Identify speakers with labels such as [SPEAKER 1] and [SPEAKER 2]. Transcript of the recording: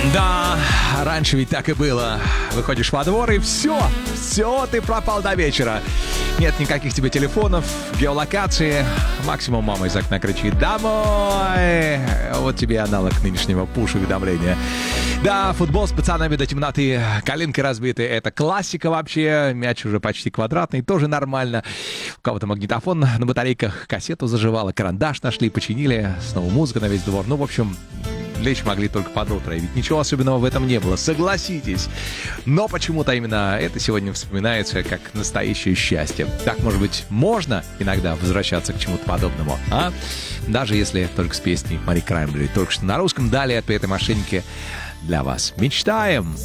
[SPEAKER 1] Да, раньше ведь так и было. Выходишь во двор и все, ты пропал до вечера. Нет никаких тебе телефонов, геолокации. Максимум мама из окна кричит: «Домой!» Вот тебе аналог нынешнего пуш-уведомления. Да, футбол с пацанами до темноты, коленки разбиты. Это классика вообще. Мяч уже почти квадратный, тоже нормально. У кого-то магнитофон на батарейках, кассету заживало, карандаш нашли, починили. Снова музыка на весь двор. Ну, в общем, лечь могли только под утро. Ведь ничего особенного в этом не было, согласитесь. Но почему-то именно это сегодня вспоминается как настоящее счастье. Так, может быть, можно иногда возвращаться к чему-то подобному, а? Даже если только с песней Мари Краймбрери. Только что на русском. Далее от этой мошенники для вас. Мечтаем!